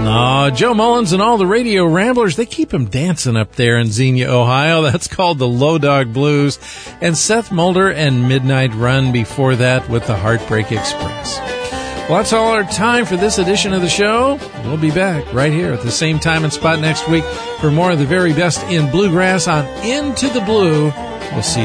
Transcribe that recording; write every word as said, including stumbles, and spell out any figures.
No, Joe Mullins and all the radio ramblers, they keep him dancing up there in Xenia, Ohio. That's called the Low Dog Blues. And Seth Mulder and Midnight Run before that with the Heartbreak Express. Well, that's all our time for this edition of the show. We'll be back right here at the same time and spot next week for more of the very best in bluegrass on Into the Blue. We'll see you.